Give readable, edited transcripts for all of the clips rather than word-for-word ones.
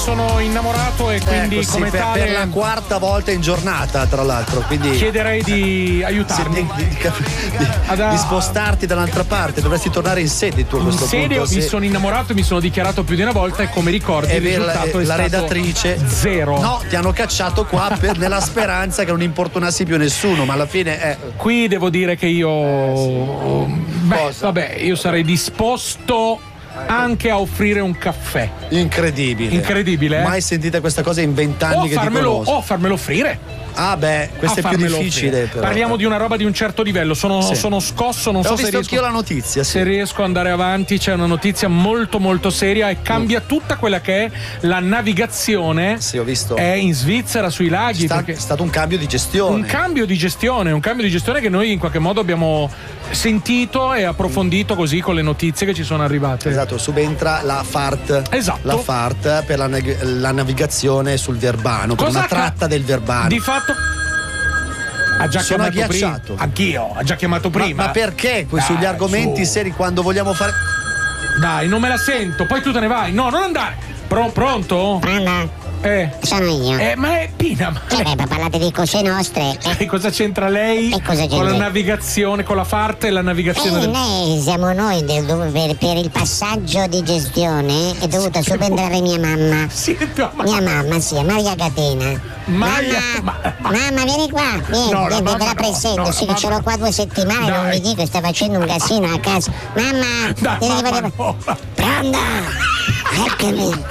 Sono innamorato e quindi come tale per la quarta volta in giornata, tra l'altro, quindi chiederei di aiutarmi di spostarti dall'altra parte. Dovresti tornare in sede tu a questo punto. In sede mi sono innamorato e mi sono dichiarato più di una volta e come ricordi il risultato è la stato redattrice zero. No, ti hanno cacciato qua nella speranza che non importunassi più nessuno, ma alla fine qui devo dire che io io sarei disposto anche a offrire un caffè. Incredibile. Mai sentita questa cosa in 20 anni che ti conosco. O farmelo offrire. Ah beh, questo è più difficile però. Parliamo di una roba di un certo livello. Sono scosso, non so se riesco. Ho visto anch'io la notizia. Se riesco ad andare avanti, c'è una notizia molto molto seria e cambia tutta quella che è la navigazione. Sì, ho visto. È in Svizzera sui laghi. È stato un cambio di gestione. Un cambio di gestione che noi in qualche modo abbiamo sentito e approfondito così con le notizie che ci sono arrivate. Esatto, subentra la FART. Esatto. La FART per la navigazione sul Verbano, per una tratta del Verbano. Di fatto ha già sono chiamato agghiacciato. Anch'io, ha già chiamato prima. Ma perché sugli argomenti seri quando vogliamo fare. Dai, non me la sento, poi tu te ne vai. No, non andare. Pronto? Pronto? Sono io. Ma è Pina. Parlate di cose nostre. E cosa c'entra lei con la navigazione, con la FART e la navigazione? Noi siamo noi per il passaggio di gestione è dovuta subentrare mia mamma. Mia mamma, sì, Maria Catena. Mamma, vieni qua, vieni, te la presento, che ce l'ho qua 2 settimane, non vi dico, sta facendo un casino a casa. Mamma, pronto? Eccomi.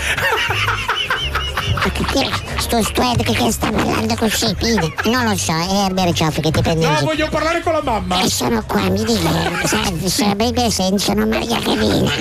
Sto Ed che sta parlando così, Pina? Non lo so, è Herbert Cioffi che ti prende in giro. Voglio parlare con la mamma. Sono qua, mi dica, sarebbe presente, sono Maria Catena.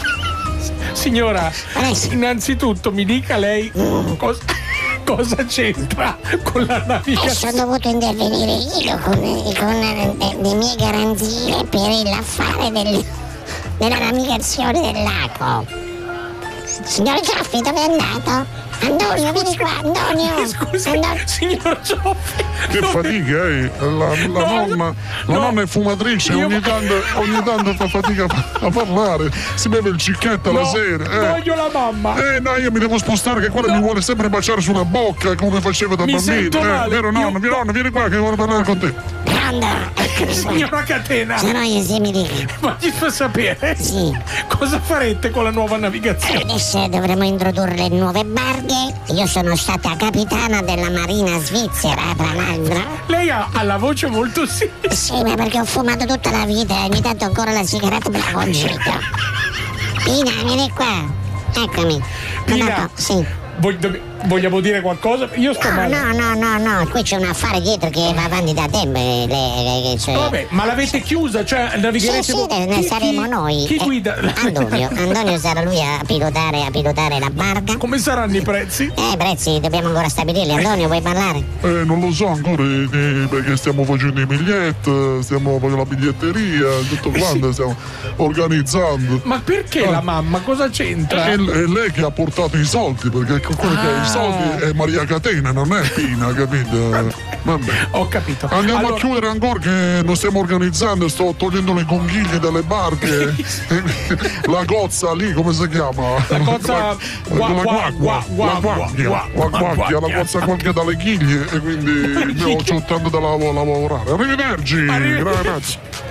Signora, innanzitutto mi dica lei cosa c'entra con la navigazione? Sono dovuto intervenire io con le mie garanzie per l'affare della navigazione del lago. Signor Cioffi, dove è andato? Antonio, vieni qua, Antonio! Scusi, signor Cioffi! Che fatica, la nonna è fumatrice, ogni tanto fa fatica a parlare, si beve il cicchetto la sera. Voglio la mamma! No, io mi devo spostare, che quello mi vuole sempre baciare sulla bocca come faceva da bambino. Vero nonno, vieni qua che vuole parlare con te. Signora Catena! Sono io, sì, mi dica. Ma ci fa sapere? Sì. Cosa farete con la nuova navigazione? Adesso dovremo introdurre le nuove barche. Io sono stata capitana della Marina Svizzera, tra l'altro. Lei ha la voce molto simile. Sì, ma perché ho fumato tutta la vita e ogni tanto ancora la sigaretta me la concito. Pina, vieni qua. Eccomi. Pina, sì. Vogliamo dire qualcosa? Io sto male. No, qui c'è un affare dietro che va avanti da tempo. Vabbè, ma l'avete chiusa? Cioè, navigherete Sì, ne saremo noi. Chi guida? Antonio sarà lui a pilotare la barca. Come saranno i prezzi? I prezzi dobbiamo ancora stabilirli. Antonio, vuoi parlare? Non lo so ancora, perché stiamo facendo i biglietti, stiamo facendo la biglietteria, tutto quanto, stiamo organizzando. Ma perché la mamma? Cosa c'entra? È lei che ha portato i soldi, perché quello che ha i soldi è Maria Catena, non è Pina, capito? Vabbè. Ho capito. Andiamo a chiudere ancora che non stiamo organizzando, sto togliendo le conchiglie dalle barche. La cozza lì, come si chiama? La cozza la cozza qualche dalle chiglie e quindi ho tanto da lavorare. Arrivederci. Ragazzi.